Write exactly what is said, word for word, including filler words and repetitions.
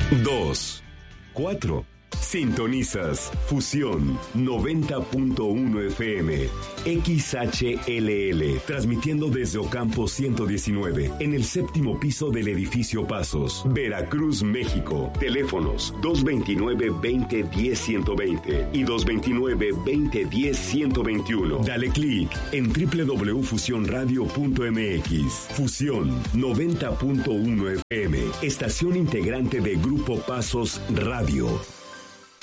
dos, cuatro. Sintonizas Fusión noventa punto uno F M, X H L L, transmitiendo desde Ocampo ciento diecinueve, en el séptimo piso del edificio Pasos, Veracruz, México. Teléfonos dos veintinueve, veinte, diez, ciento veinte y dos veintinueve, veinte, diez, ciento veintiuno. Dale clic en doble u doble u doble u punto fusión radio punto m x. Fusión noventa punto uno F M, estación integrante de Grupo Pasos Radio.